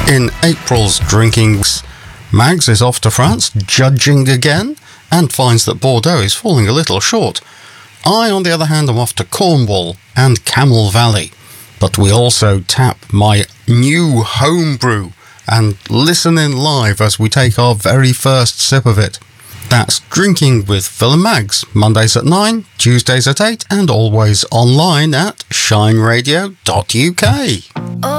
In April's Drinking, Mags is off to France, judging again, and finds that Bordeaux is falling a little short. I, on the other hand, am off to Cornwall and Camel Valley. But we also tap my new homebrew and listen in live as we take our very first sip of it. That's Drinking with Phil and Mags, Mondays at 9, Tuesdays at 8, and always online at shineradio.uk.